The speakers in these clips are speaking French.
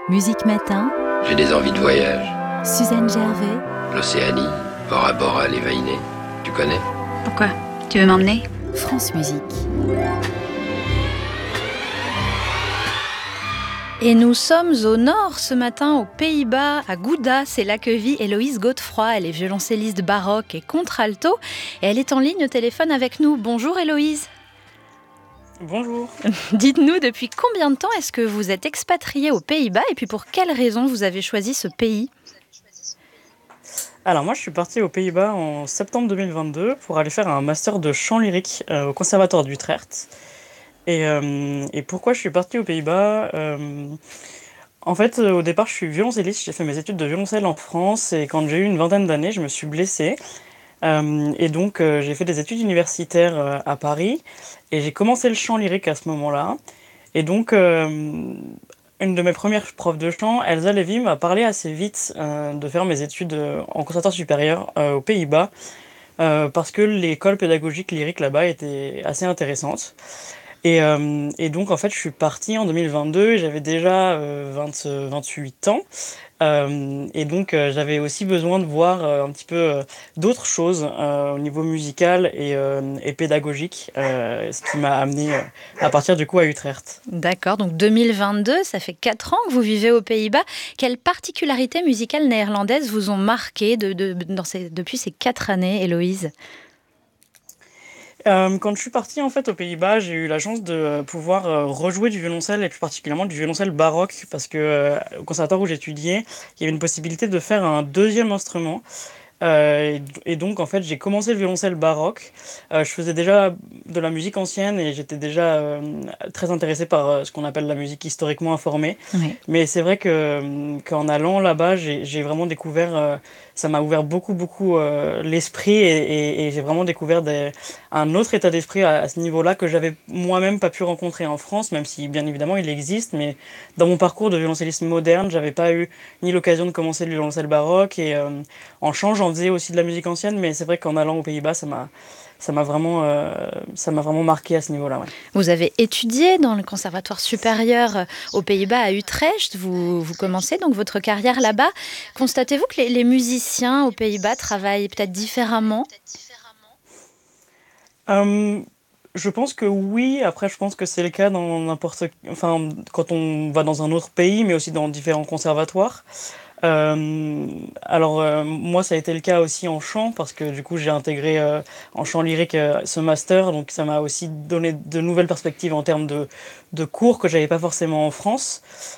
Musique Matin, J'ai des envies de voyage. Suzanne Gervais, L'Océanie, Bora Bora, les Vainés. Tu connais? Pourquoi? Tu veux m'emmener? France Musique. Et nous sommes au nord ce matin, aux Pays-Bas, à Gouda. C'est là que vit Héloïse Godefroy. Elle est violoncelliste baroque et contralto. Et elle est en ligne au téléphone avec nous. Bonjour Héloïse. Bonjour. Dites-nous, depuis combien de temps est-ce que vous êtes expatriée aux Pays-Bas et puis pour quelles raisons vous avez choisi ce pays? Alors moi je suis partie aux Pays-Bas en septembre 2022 pour aller faire un master de chant lyrique au Conservatoire d'Utrecht. Et pourquoi je suis partie aux Pays-Bas En fait, au départ je suis violoncelliste, j'ai fait mes études de violoncelle en France et quand j'ai eu une vingtaine d'années je me suis blessée. Et donc j'ai fait des études universitaires à Paris et j'ai commencé le chant lyrique à ce moment-là. Et donc une de mes premières profs de chant, Elsa Lévy, m'a parlé assez vite de faire mes études en conservatoire supérieur aux Pays-Bas parce que l'école pédagogique lyrique là-bas était assez intéressante. Et donc en fait je suis partie en 2022 et j'avais déjà 28 ans. Et donc j'avais aussi besoin de voir un petit peu d'autres choses au niveau musical et pédagogique, ce qui m'a amené à partir du coup à Utrecht. D'accord, donc 2022, ça fait 4 ans que vous vivez aux Pays-Bas. Quelles particularités musicales néerlandaises vous ont marqué depuis ces 4 années, Héloïse? Quand je suis partie en fait aux Pays-Bas, j'ai eu la chance de pouvoir rejouer du violoncelle et plus particulièrement du violoncelle baroque parce que au conservatoire où j'étudiais, il y avait une possibilité de faire un deuxième instrument. Et donc en fait j'ai commencé le violoncelle baroque. Je faisais déjà de la musique ancienne et j'étais déjà très intéressé par ce qu'on appelle la musique historiquement informée. Oui. Mais c'est vrai que qu'en allant là-bas, j'ai vraiment découvert, ça m'a ouvert beaucoup l'esprit et j'ai vraiment découvert un autre état d'esprit à ce niveau-là que j'avais moi-même pas pu rencontrer en France, même si bien évidemment il existe. Mais dans mon parcours de violoncelliste moderne, j'avais pas eu ni l'occasion de commencer le violoncelle baroque et en chant, j'en faisais aussi de la musique ancienne, mais c'est vrai qu'en allant aux Pays-Bas, ça m'a vraiment marqué à ce niveau-là. Ouais. Vous avez étudié dans le conservatoire supérieur aux Pays-Bas à Utrecht. Vous commencez donc votre carrière là-bas. Constatez-vous que les musiciens aux Pays-Bas travaillent peut-être différemment? Euh, je pense que oui. Après, je pense que c'est le cas dans enfin, quand on va dans un autre pays, mais aussi dans différents conservatoires. Alors moi ça a été le cas aussi en chant parce que du coup j'ai intégré en chant lyrique ce master, donc ça m'a aussi donné de nouvelles perspectives en termes de cours que j'avais pas forcément en France.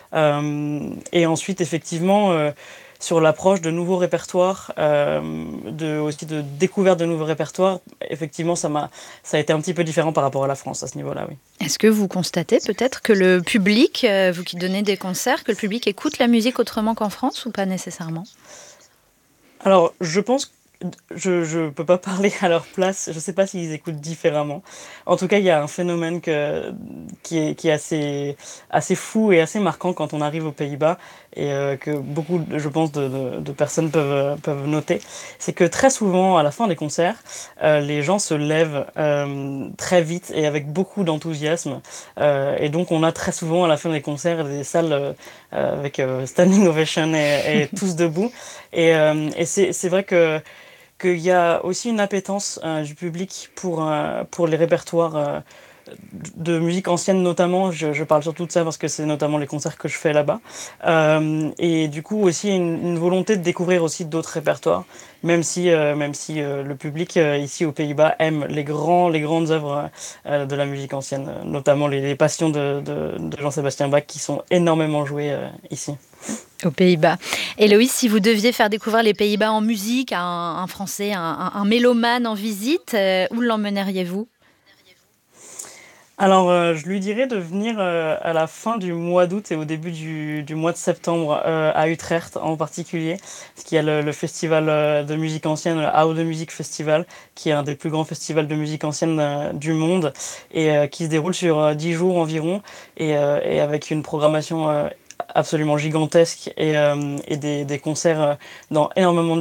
Et ensuite effectivement sur l'approche de nouveaux répertoires, aussi de découverte de nouveaux répertoires, effectivement ça a été un petit peu différent par rapport à la France à ce niveau-là, oui. Est-ce que vous constatez peut-être que le public, vous qui donnez des concerts, que le public écoute la musique autrement qu'en France ou pas nécessairement? Alors, je pense que je peux pas parler à leur place. Je sais pas s'ils écoutent différemment. En tout cas, il y a un phénomène qui est assez fou et assez marquant quand on arrive aux Pays-Bas et que beaucoup, je pense, de personnes peuvent noter. C'est que très souvent, à la fin des concerts, les gens se lèvent très vite et avec beaucoup d'enthousiasme. Et donc, on a très souvent à la fin des concerts des salles avec standing ovation et tous debout. Et c'est vrai qu'il y a aussi une appétence du public pour les répertoires de musique ancienne notamment. Je parle surtout de ça parce que c'est notamment les concerts que je fais là-bas. Et du coup aussi une volonté de découvrir aussi d'autres répertoires, même si le public ici aux Pays-Bas aime les grandes œuvres de la musique ancienne, notamment les Passions de Jean-Sébastien Bach qui sont énormément jouées ici. Aux Pays-Bas. Héloïse, si vous deviez faire découvrir les Pays-Bas en musique à un Français, un mélomane en visite, où l'emmèneriez-vous? Alors, je lui dirais de venir à la fin du mois d'août et au début du mois de septembre à Utrecht en particulier, parce qu'il y a le festival de musique ancienne, le Oude Music Festival, qui est un des plus grands festivals de musique ancienne du monde et qui se déroule sur 10 jours environ et avec une programmation absolument gigantesque et des concerts dans énormément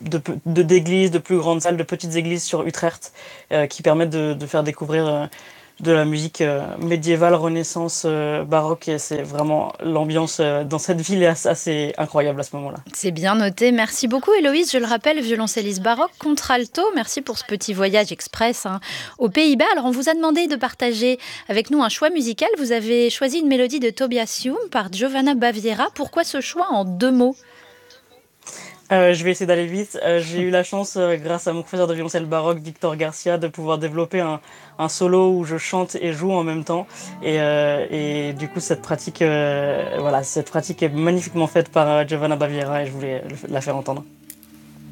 d'églises, de plus grandes salles, de petites églises sur Utrecht qui permettent de faire découvrir de la musique médiévale, Renaissance, baroque. Et c'est vraiment l'ambiance dans cette ville est assez incroyable à ce moment-là. C'est bien noté. Merci beaucoup Héloïse. Je le rappelle, violoncelliste baroque, contralto. Merci pour ce petit voyage express aux Pays-Bas. Alors on vous a demandé de partager avec nous un choix musical. Vous avez choisi une mélodie de Tobias Hume par Giovanna Baviera. Pourquoi ce choix en 2 mots ? Je vais essayer d'aller vite. J'ai eu la chance, grâce à mon professeur de violoncelle baroque, Victor Garcia, de pouvoir développer un solo où je chante et joue en même temps. Et du coup, cette pratique est magnifiquement faite par Giovanna Baviera et je voulais la faire entendre.